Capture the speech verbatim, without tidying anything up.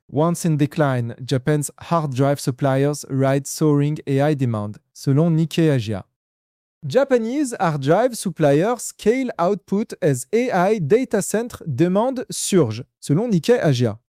Once in decline, Japan's hard drive suppliers ride soaring A I demand, selon Nikkei Asia. Japanese hard drive suppliers scale output as A I data center demand surge, selon Nikkei Asia.